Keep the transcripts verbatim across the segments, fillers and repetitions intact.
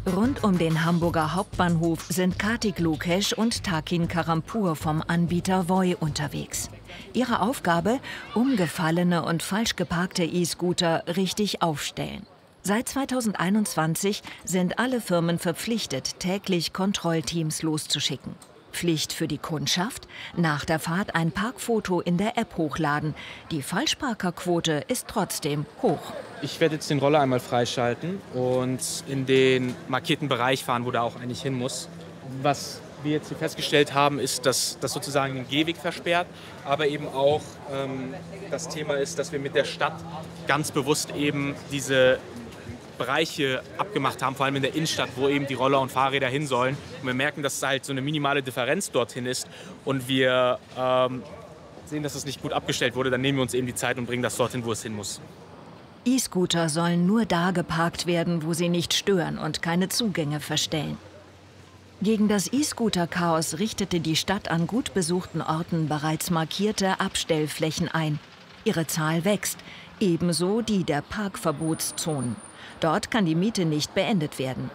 Rund um den Hamburger Hauptbahnhof sind Kartik Lokesh und Takin Karampur vom Anbieter Voi unterwegs. Ihre Aufgabe: umgefallene und falsch geparkte E-Scooter richtig aufstellen. Seit zweitausendeinundzwanzig sind alle Firmen verpflichtet, täglich Kontrollteams loszuschicken. Pflicht für die Kundschaft: nach der Fahrt ein Parkfoto in der App hochladen. Die Falschparkerquote ist trotzdem hoch. Ich werde jetzt den Roller einmal freischalten und in den markierten Bereich fahren, wo der auch eigentlich hin muss. Was wir jetzt hier festgestellt haben, ist, dass das sozusagen den Gehweg versperrt, aber eben auch ähm, das Thema ist, dass wir mit der Stadt ganz bewusst eben diese Bereiche abgemacht haben, vor allem in der Innenstadt, wo eben die Roller und Fahrräder hin sollen. Und wir merken, dass halt so eine minimale Differenz dorthin ist und wir ähm, sehen, dass es nicht gut abgestellt wurde, dann nehmen wir uns eben die Zeit und bringen das dorthin, wo es hin muss. E-Scooter sollen nur da geparkt werden, wo sie nicht stören und keine Zugänge verstellen. Gegen das E-Scooter-Chaos richtete die Stadt an gut besuchten Orten bereits markierte Abstellflächen ein. Ihre Zahl wächst, ebenso die der Parkverbotszonen. Dort kann die Miete nicht beendet werden.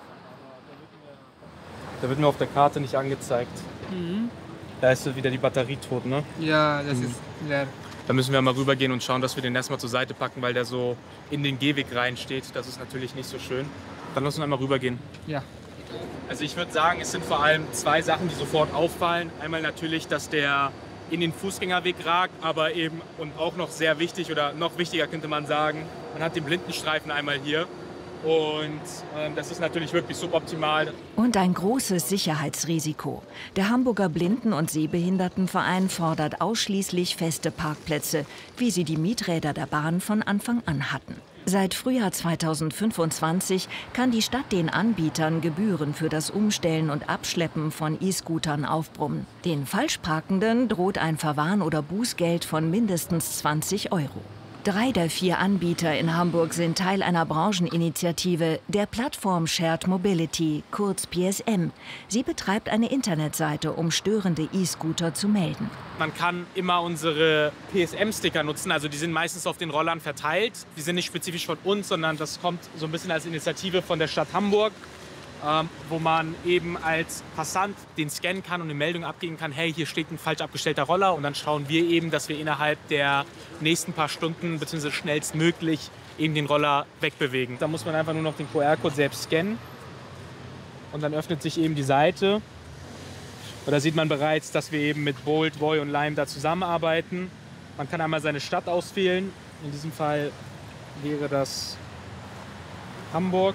Da wird mir auf der Karte nicht angezeigt. Mhm. Da ist wieder die Batterie tot, ne? Ja, das Mhm. ist leer. Da müssen wir mal rübergehen und schauen, dass wir den erstmal zur Seite packen, weil der so in den Gehweg reinsteht. Das ist natürlich nicht so schön. Dann lass uns einmal rübergehen. Ja. Also ich würde sagen, es sind vor allem zwei Sachen, die sofort auffallen. Einmal natürlich, dass der in den Fußgängerweg ragt, aber eben, und auch noch sehr wichtig oder noch wichtiger könnte man sagen, man hat den Blindenstreifen einmal hier. Und ähm, das ist natürlich wirklich suboptimal. Und ein großes Sicherheitsrisiko. Der Hamburger Blinden- und Sehbehindertenverein fordert ausschließlich feste Parkplätze, wie sie die Mieträder der Bahn von Anfang an hatten. Seit Frühjahr zweitausendfünfundzwanzig kann die Stadt den Anbietern Gebühren für das Umstellen und Abschleppen von E-Scootern aufbrummen. Den Falschparkenden droht ein Verwarn oder Bußgeld von mindestens zwanzig Euro. Drei der vier Anbieter in Hamburg sind Teil einer Brancheninitiative, der Plattform Shared Mobility, kurz P S M. Sie betreibt eine Internetseite, um störende E-Scooter zu melden. Man kann immer unsere P S M-Sticker nutzen, also die sind meistens auf den Rollern verteilt. Die sind nicht spezifisch von uns, sondern das kommt so ein bisschen als Initiative von der Stadt Hamburg, ähm, wo man eben als Passant den scannen kann und eine Meldung abgeben kann, hey, hier steht ein falsch abgestellter Roller, und dann schauen wir eben, dass wir innerhalb der nächsten paar Stunden bzw. schnellstmöglich eben den Roller wegbewegen. Da muss man einfach nur noch den Q R-Code selbst scannen und dann öffnet sich eben die Seite. Und da sieht man bereits, dass wir eben mit Bolt, Voi und Lime da zusammenarbeiten. Man kann einmal seine Stadt auswählen. In diesem Fall wäre das Hamburg.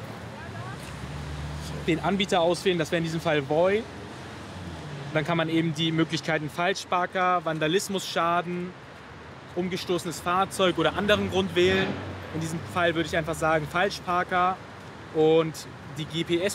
Den Anbieter auswählen, das wäre in diesem Fall Voi. Dann kann man eben die Möglichkeiten Falschparker, Vandalismusschaden, umgestoßenes Fahrzeug oder anderen Grund wählen. In diesem Fall würde ich einfach sagen Falschparker und die G P